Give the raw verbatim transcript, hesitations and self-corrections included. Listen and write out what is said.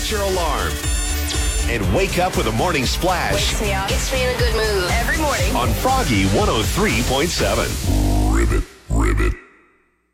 set your alarm, and wake up with a morning splash. Wakes me up. Gets me in a good mood. Every morning. On Froggy one oh three point seven.